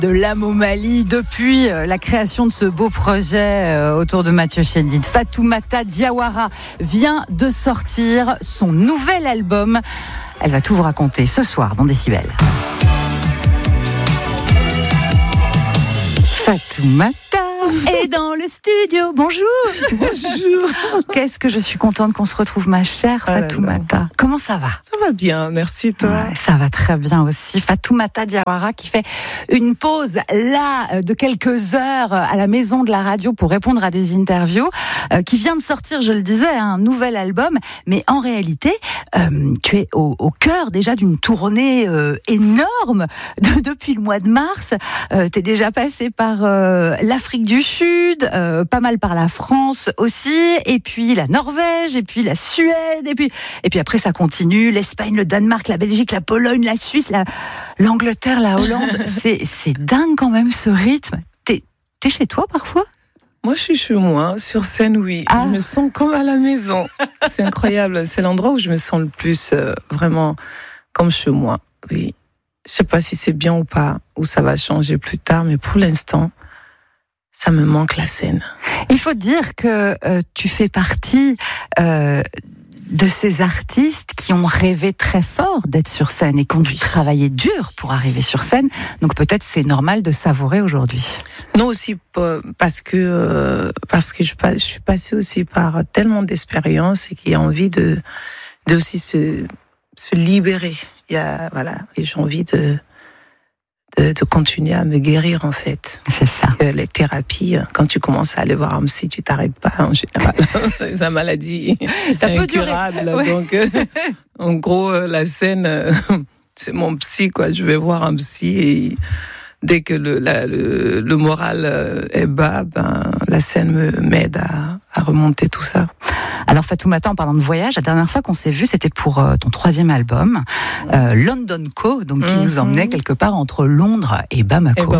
de l'Amomalie depuis la création de ce beau projet autour de Mathieu Chédid. Fatoumata Diawara vient de sortir son nouvel album. Elle va tout vous raconter ce soir dans Décibel. Fatoumata est dans le studio. Bonjour. Bonjour. Qu'est-ce que je suis contente qu'on se retrouve, ma chère Fatoumata. Comment ça va ? Ça va bien, merci toi. Ouais, ça va très bien aussi. Fatoumata Diawara qui fait une pause là de quelques heures à la maison de la radio pour répondre à des interviews, qui vient de sortir, je le disais, un nouvel album. Mais en réalité, tu es au cœur déjà d'une tournée énorme depuis le mois de mars. Tu es déjà passé par l'Afrique du Sud, pas mal par la France aussi, et puis la Norvège, et puis la Suède, et puis après ça continue, l'Espagne, le Danemark, la Belgique, la Pologne, la Suisse, l'Angleterre, la Hollande. C'est dingue quand même ce rythme. T'es chez toi parfois ? Moi, je suis chez moi, sur scène, oui. Je me sens comme à la maison. C'est incroyable. C'est l'endroit où je me sens le plus vraiment comme chez moi. Oui. Je sais pas si c'est bien ou pas, ou ça va changer plus tard, mais pour l'instant, ça me manque la scène. Il faut dire que tu fais partie de ces artistes qui ont rêvé très fort d'être sur scène et qui ont dû travailler dur pour arriver sur scène. Donc peut-être c'est normal de savourer aujourd'hui. Non, aussi parce que je suis passée aussi par tellement d'expériences et qu'il y a envie de aussi se libérer. Et j'ai envie de continuer à me guérir, en fait. C'est ça. Parce que les thérapies, quand tu commences à aller voir un psy, tu t'arrêtes pas, en général. C'est une maladie ça peut incurable. Durer. Ouais. Donc, en gros, la scène, c'est mon psy, quoi. Je vais voir un psy et dès que le moral est bas, la scène m'aide à remonter tout ça. Alors Fatoumata, en parlant de voyage, la dernière fois qu'on s'est vu, c'était pour ton 3e album, London Co, donc qui nous emmenait quelque part entre Londres et Bamako.